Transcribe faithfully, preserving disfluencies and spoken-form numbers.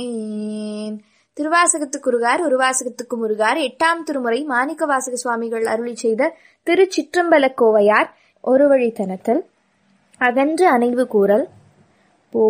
திருவாசகத்துக்குருகார் உருவாசகத்துக்கு முருகார் எட்டாம் திருமுறை மாணிக்க வாசக சுவாமிகள் அருளி செய்த திருச்சிற்றம்பல கோவையார் ஒரு வழித்தனத்தில் அகன்று அணைவு கூறல்.